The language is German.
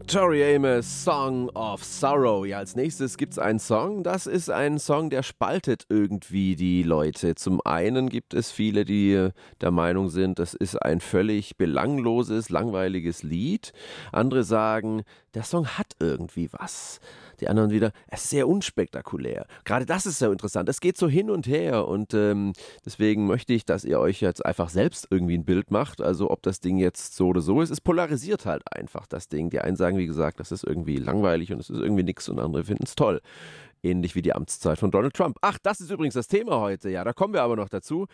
Tori Amos, Song of Sorrow. Ja, als nächstes gibt's einen Song. Das ist ein Song, der spaltet irgendwie die Leute. Zum einen gibt es viele, die der Meinung sind, das ist ein völlig belangloses, langweiliges Lied. Andere sagen, der Song hat irgendwie was. Die anderen wieder, es ist sehr unspektakulär. Gerade das ist so interessant. Es geht so hin und her und deswegen möchte ich, dass ihr euch jetzt einfach selbst irgendwie ein Bild macht. Also ob das Ding jetzt so oder so ist. Es polarisiert halt einfach das Ding. Die einen sagen, wie gesagt, das ist irgendwie langweilig und es ist irgendwie nix und andere finden es toll. Ähnlich wie die Amtszeit von Donald Trump. Ach, das ist übrigens das Thema heute. Ja, da kommen wir aber noch dazu.